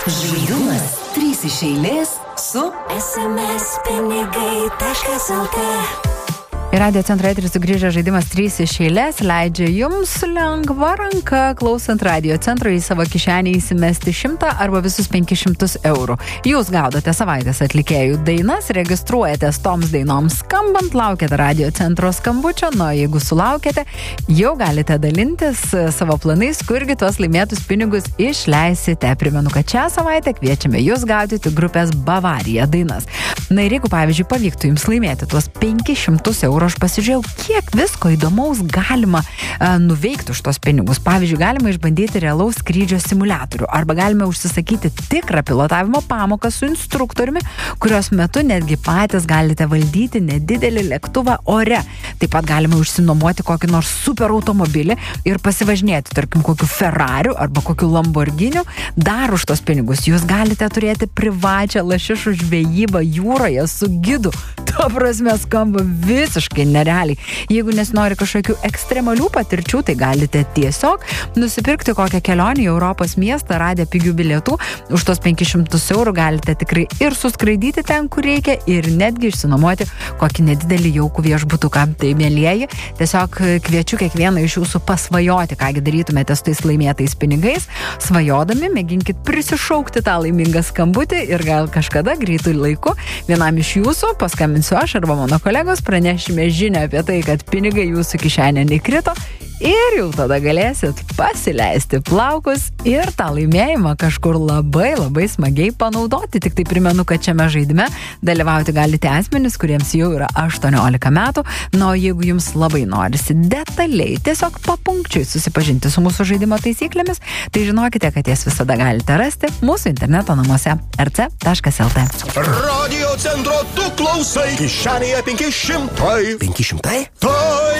Žaidimas 3 iš eilės su smspinigai.lt. Į Radio Centro eterį sugrįžę žaidimas 3 iš eilės leidžia jums lengva ranka, klausant Radio Centro, į savo kišenį įsimesti 100 arba visus 500 eurų. Jūs gaudote savaitės atlikėjų dainas, registruojatės toms dainoms skambant, laukiate Radio Centro skambučio, jeigu sulaukėte, jau galite dalintis savo planais, kurgi tuos laimėtus pinigus išleisite. Primenu, kad šią savaitę kviečiame jūs gaudyti grupės Bavarija dainas. Ir jeigu, pavyzdžiui, pavyktų jums laimėti tuos 500 eurų, aš pasižiūrėjau, kiek visko įdomaus galima nuveikti už tos pinigus. Pavyzdžiui, galima išbandyti realaus skrydžio simuliatorių arba galime užsisakyti tikrą pilotavimo pamoką su instruktoriumi, kurios metu netgi patys galite valdyti nedidelį lėktuvą ore. Taip pat galima užsinuomoti kokį nors super automobilį ir pasivažinėti, tarkim, kokiu Ferrariu arba kokiu Lamborghiniu. Dar už tos pinigus jūs galite turėti privačią lašišų žvejybą jūroje su gidu. Ta prasme, skamba visiškai nerealiai. Jeigu nesinori kažkokių ekstremalių patirčių, tai galite tiesiog nusipirkti kokią kelionę į Europos miestą, radę pigių bilietų. Už tos 500 eurų galite tikrai ir suskraidyti ten, kur reikia, ir netgi išsinuomoti kokį nedidelį jaukų viešbutuką. Tai, mielieji, tiesiog kviečiu kiekvieną iš jūsų pasvajoti, kągi darytumėte su tais laimėtais pinigais. Svajodami, mėginkit prisišaukti tą laimingą skambutį ir gal kažkada greitų laiku vienam iš jūsų paskambinsiu aš arba mano kolegos, pranešime žinią apie tai, kad pinigai jūsų kišenė nekrito ir jau tada galėsit pasileisti plaukus ir tą laimėjimą kažkur labai smagiai panaudoti. Tik tai primenu, kad šiame žaidime dalyvauti galite asmenys, kuriems jau yra 18 metų. O jeigu jums labai norisi detaliai, tiesiog papunkčiui susipažinti su mūsų žaidimo taisyklėmis, tai žinokite, kad jas visada galite rasti mūsų interneto namuose rc.lt. Radio Centro, tu klausai, kišenėje 500. 500? Tai